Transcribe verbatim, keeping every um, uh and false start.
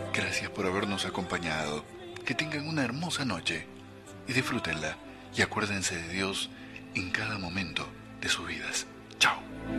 Gracias por habernos acompañado. Que tengan una hermosa noche y disfrútenla. Y acuérdense de Dios en cada momento de sus vidas. Chao.